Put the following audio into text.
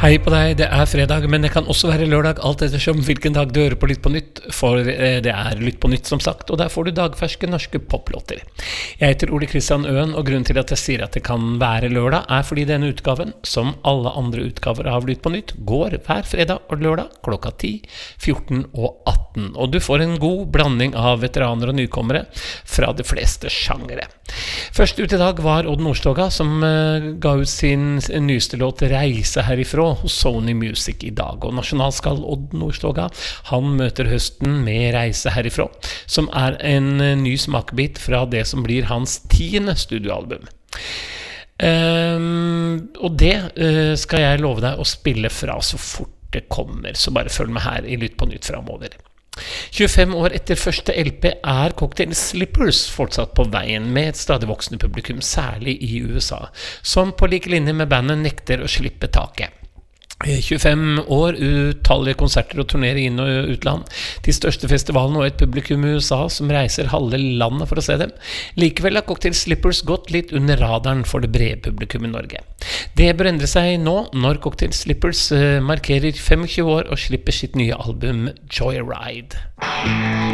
Hei på deg, det fredag, men det kan også være lørdag, alt ettersom hvilken dag du hører på Lytt på Nytt, for det Lytt på Nytt som sagt, og der får du dagferske norske poplåter. Jeg heter Ole Kristian Øen, og grunnen til at jeg sier at det kan være lørdag, fordi denne utgaven, som alle andre utgaver av Lytt på Nytt, går hver fredag og lørdag klokka 10, 14 og 18, og du får en god blanding av veteraner og nykommere fra de fleste sjangere. Først ut i dag var Odd Nordstoga, som ga ut sin nyeste låt Reise herifra hos Sony Music i dag, og nasjonalskall Odd Nordstoga, han møter høsten med Reise herifra, som en ny smakebit fra det som blir hans 10. studioalbum. Og det skal jeg love deg å spille fra så fort det kommer, så bare følg med her i Lytt på Nytt fremover. 25 år etter første LP Cocktail Slippers fortsatt på veien med et stadig voksende publikum, særlig i USA, som på like linje med bandet nekter å slippe taket. 25 år, utallige konserter og turnerer inn- og utland, de største festivalene og et publikum i USA som reiser halve landet for å se dem. Likevel har Cocktail Slippers gått litt under radaren for det brede publikum i Norge. Det bør endre seg nå når Cocktail Slippers markerer 25 år og slipper sitt nye album Joyride.